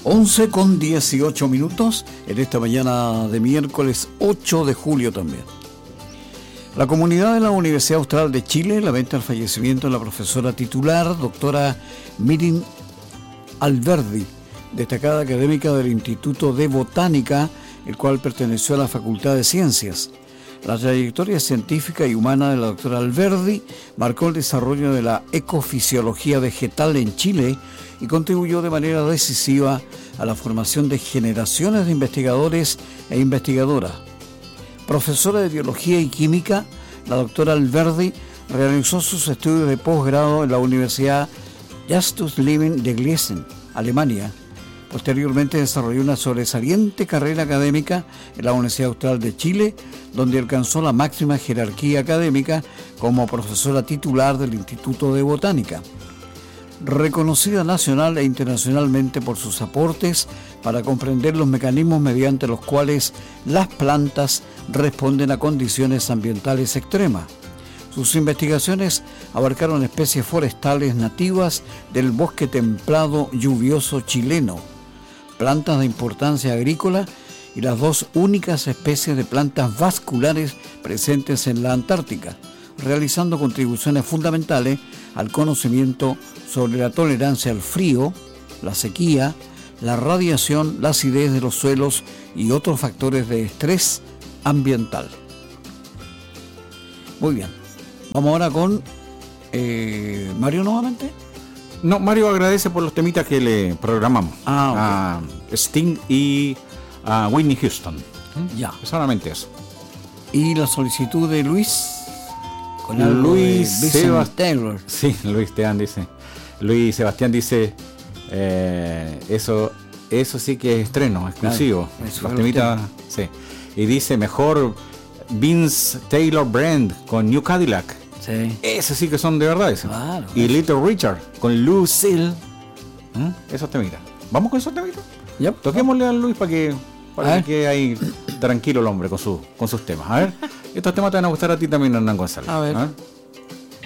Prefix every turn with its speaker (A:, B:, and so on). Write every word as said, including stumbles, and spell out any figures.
A: once con dieciocho minutos en esta mañana de miércoles ocho de julio también. La comunidad de la Universidad Austral de Chile lamenta el fallecimiento de la profesora titular, doctora Mirin Alberdi, destacada académica del Instituto de Botánica, el cual perteneció a la Facultad de Ciencias. La trayectoria científica y humana de la doctora Alberdi marcó el desarrollo de la ecofisiología vegetal en Chile y contribuyó de manera decisiva a la formación de generaciones de investigadores e investigadoras. Profesora de Biología y Química, la doctora Alberdi realizó sus estudios de posgrado en la Universidad Justus Liebig de Gießen, Alemania. Posteriormente desarrolló una sobresaliente carrera académica en la Universidad Austral de Chile, donde alcanzó la máxima jerarquía académica como profesora titular del Instituto de Botánica. Reconocida nacional e internacionalmente por sus aportes para comprender los mecanismos mediante los cuales las plantas responden a condiciones ambientales extremas. Sus investigaciones abarcaron especies forestales nativas del bosque templado lluvioso chileno, plantas de importancia agrícola y las dos únicas especies de plantas vasculares presentes en la Antártica, realizando contribuciones fundamentales al conocimiento sobre la tolerancia al frío, la sequía, la radiación, la acidez de los suelos y otros factores de estrés ambiental. Muy bien, vamos ahora con eh, Mario nuevamente.
B: No, Mario agradece por los temitas que le programamos
A: ah, okay.
B: a Sting y a Whitney Houston.
A: Ya.
B: Solamente eso.
A: Y la solicitud de Luis
B: con Luis Sebastián. Sí, Luis Esteban dice. Luis Sebastián dice eh, eso, eso sí que es estreno, exclusivo. Claro, los temitas, sí. Y dice mejor Vince Taylor Brand con New Cadillac.
A: Sí.
B: Esos sí que son de verdad. Eso.
A: Claro,
B: y eso. Little Richard con Lucille. ¿Mm? Esos temitas. ¿Vamos con esos temitas?
A: Yep.
B: Toquémosle a Luis para que para que quede ahí tranquilo el hombre con, su, con sus temas. A ver, estos temas te van a gustar a ti también, Hernán González.
A: A ver.
B: ¿A ver?